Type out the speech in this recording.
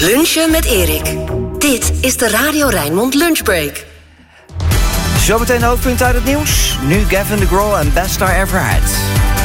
Lunchen met Erik. Dit is de Radio Rijnmond Lunchbreak. Zometeen de hoofdpunten uit het nieuws. Nu Gavin DeGraw en Best Star Ever Had.